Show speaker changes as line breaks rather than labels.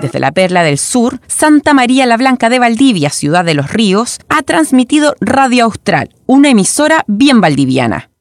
Desde la Perla del Sur, Santa María la Blanca de Valdivia, ciudad de los ríos, ha transmitido Radio Austral, una emisora bien valdiviana.